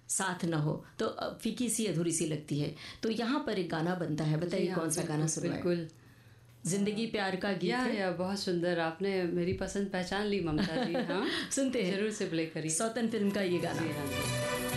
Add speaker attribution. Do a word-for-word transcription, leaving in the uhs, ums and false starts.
Speaker 1: साथ ना हो तो अ, फीकी सी अधूरी सी लगती है। तो यहाँ पर एक गाना बनता है, बताइए कौन सा गाना सुनना है?
Speaker 2: बिल्कुल,
Speaker 1: जिंदगी प्यार का गीत
Speaker 2: या,
Speaker 1: है।
Speaker 2: या बहुत सुंदर, आपने मेरी पसंद पहचान ली ममता जी। हाँ
Speaker 1: सुनते हैं,
Speaker 2: जरूर से प्ले करिए।
Speaker 1: सौतन फिल्म का ये गाना।
Speaker 2: जी हाँ जी।